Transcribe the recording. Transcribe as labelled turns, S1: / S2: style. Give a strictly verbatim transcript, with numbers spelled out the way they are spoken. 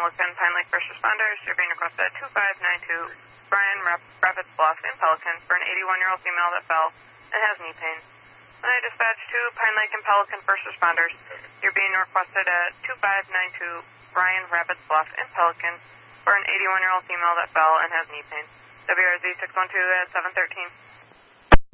S1: Pelican, Pine Lake First Responders. You're being requested at two five nine two Brian Rap- Rapids Bluff in Pelican for an eighty-one-year-old female that fell and has knee pain. I dispatch to Pine Lake and Pelican First Responders. You're being requested at two five nine two Brian Rapids Bluff in Pelican for an eighty-one-year-old female that fell and has knee pain. W R Z six one two at seven thirteen.